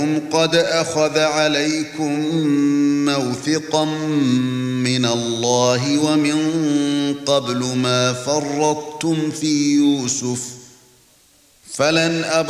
قد أخذ عليكم موثقا من الله ومن قبل ما فرطتم في يوسف فلن